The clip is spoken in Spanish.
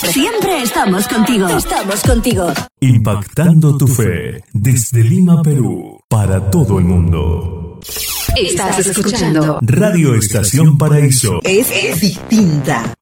Siempre estamos contigo. Estamos contigo. Impactando tu fe desde Lima, Perú, para todo el mundo. Estás escuchando Radio Estación Paraíso. Es distinta.